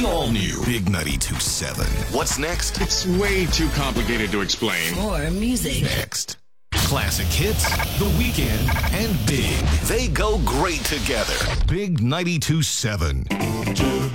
The all-new Big 92.7. What's next? It's way too complicated to explain. More music. Next. Classic hits, The Weeknd, and Big. They go great together. Big 92.7.